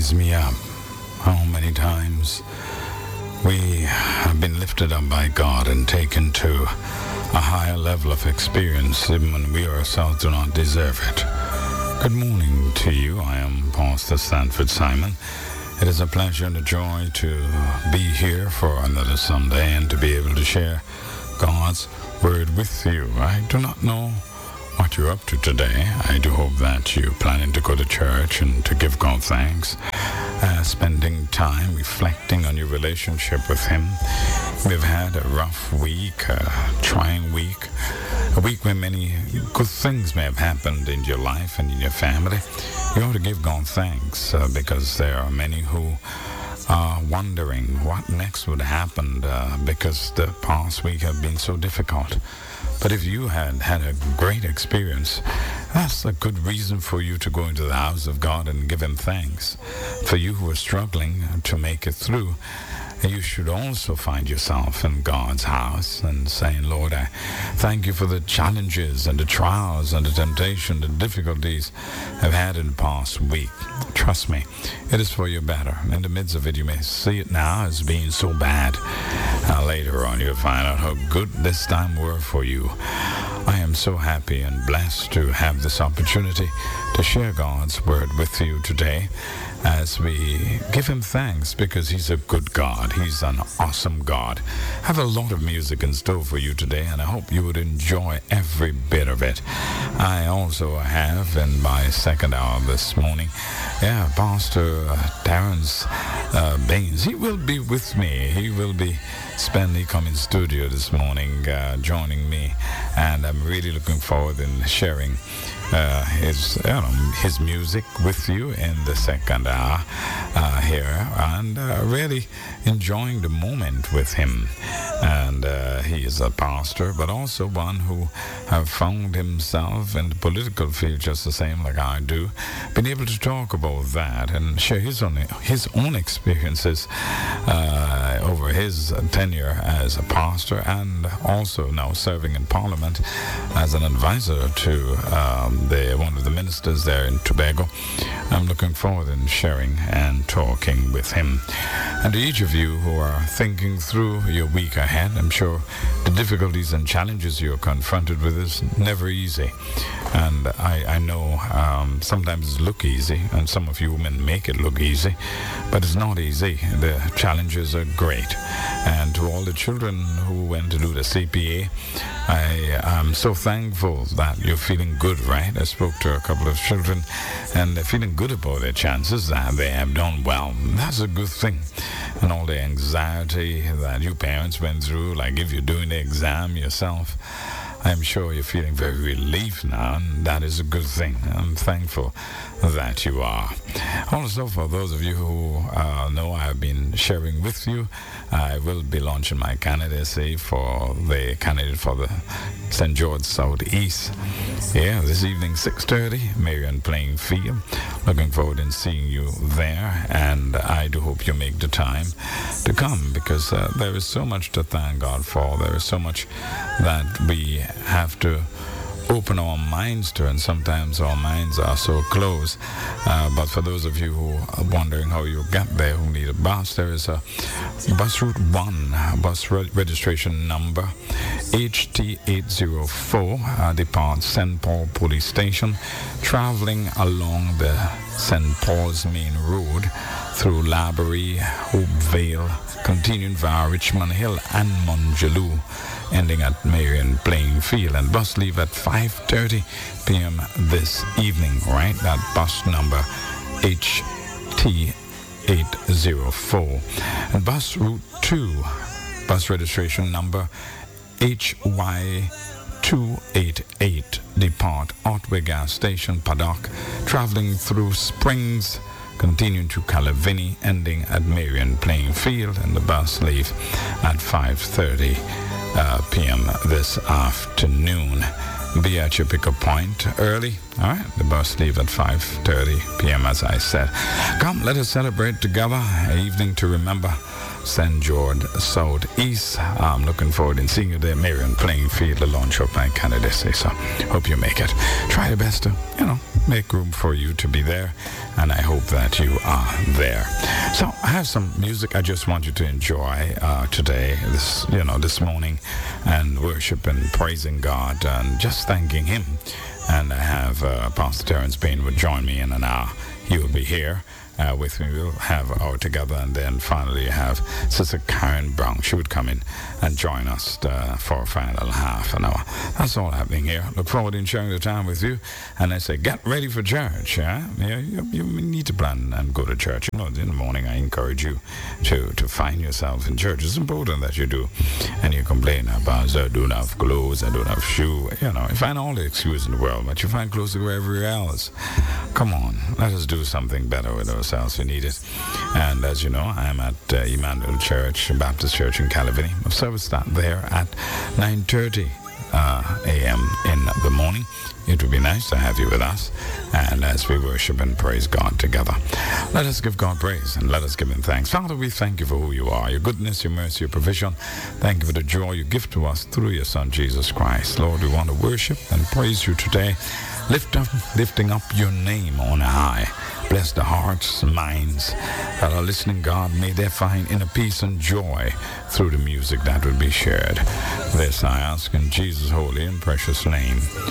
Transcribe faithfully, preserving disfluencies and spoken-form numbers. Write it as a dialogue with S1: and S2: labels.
S1: raise me up. How many times we have been lifted up by God and taken to a higher level of experience even when we ourselves do not deserve it. Good morning to you. I am Pastor Sanford Simon. It is a pleasure and a joy to be here for another Sunday and to be able to share God's Word with you. I do not know what you're up to today. I do hope that you're planning to go to church and to give God thanks, uh, spending time reflecting on your relationship with Him. We've had a rough week, a trying week, a week where many good things may have happened in your life and in your family. You ought to give God thanks uh, because there are many who are wondering what next would happen uh, because the past week have been so difficult. But if you had had a great experience, that's a good reason for you to go into the house of God and give Him thanks. For you who are struggling to make it through, you should also find yourself in God's house and saying, Lord, I thank you for the challenges and the trials and the temptation, the difficulties I've had in the past week. Trust me, it is for your better. In the midst of it, you may see it now as being so bad. Uh, later on, you'll find out how good this time were for you. I am so happy and blessed to have this opportunity to share God's Word with you today as we give Him thanks because He's a good God. He's an awesome God. I have a lot of music in store for you today, and I hope you would enjoy every bit of it. I also have in my second hour this morning, yeah, Pastor uh, Terrence uh, Baines. He will be with me. He will be spending coming studio this morning, uh, joining me, and I'm really looking forward in sharing Uh, his you know, his music with you in the second hour uh, here, and uh, really enjoying the moment with him. And uh, he is a pastor, but also one who have found himself in the political field just the same like I do, been able to talk about that and share his own his own experiences uh, over his tenure as a pastor, and also now serving in Parliament as an advisor to um, the one of the ministers there in Tobago. I'm looking forward in sharing and talking with him. And to each of you who are thinking through your week ahead, I'm sure the difficulties and challenges you're confronted with is never easy. And I, I know um, sometimes it look easy, and some of you women make it look easy, but it's not easy. The challenges are great. And to all the children who went to do the C P A, I am so thankful that you're feeling good, right? I spoke to a couple of children, and they're feeling good about their chances that they have done well. That's a good thing. And all the anxiety that you parents went through, like if you're doing the exam yourself, I'm sure you're feeling very relieved now, and that is a good thing. I'm thankful that you are. Also, for those of you who uh, know I have been sharing with you, I will be launching my candidacy for the candidate for the Saint George Southeast. Yeah, this evening, six thirty, Marion playing field. Looking forward in seeing you there, and I do hope you make the time to come, because uh, there is so much to thank God for. There is so much that we have to open our minds to, and sometimes our minds are so closed. Uh, but for those of you who are wondering how you get there, who need a bus, there is a bus route one, bus re- registration number H T eight oh four, uh, departs Saint Paul Police Station, traveling along the Saint Paul's main road through Laborie, Hopevale, continuing via Richmond Hill and Monjaloo, ending at Marion playing field. And bus leave at five thirty p.m. this evening, right? That bus number H T eight oh four. And bus route two, bus registration number H Y two eighty-eight, depart Otway Gas Station, Paddock, traveling through Springs, continuing to Calavini, ending at Marion playing field. And the bus leave at five thirty Uh, p.m. this afternoon. Be at your pickup point early. All right, the bus leave at five thirty p.m. as I said. Come, let us celebrate together. An evening to remember Saint George Southeast. I'm looking forward in seeing you there, Marion playing field, the launch of my candidacy. So hope you make it. Try your best to, you know, make room for you to be there and I hope that you are there. So I have some music I just want you to enjoy uh, today, this you know this morning, and worship and praising God and just thanking Him. And I have uh, Pastor Terrence Payne would join me in an hour. He will be here uh, with me. We'll have our together, and then finally have Sister Karen Brown. She would come in and join us uh, for a final half an hour. That's all happening here. Look forward to sharing the time with you. And I say, get ready for church. Yeah, yeah you, you need to plan and go to church. You know, in the morning, I encourage you to to find yourself in church. It's important that you do. And you complain about, I don't have clothes, I don't have shoes. You know, you find all the excuses in the world, but you find clothes to go everywhere else. Come on, let us do something better with ourselves. We need it. And as you know, I'm at uh, Emmanuel Church, Baptist Church in Calaveras. Our service starts there at nine thirty uh, a.m. in the morning. It would be nice to have you with us, and as we worship and praise God together. Let us give God praise, and let us give Him thanks. Father, we thank you for who you are, your goodness, your mercy, your provision. Thank you for the joy you give to us through your Son, Jesus Christ. Lord, we want to worship and praise you today, lift up, lifting up your name on high. Bless the hearts and minds that are listening, God. May they find inner peace and joy through the music that will be shared. This I ask in Jesus' holy and precious name.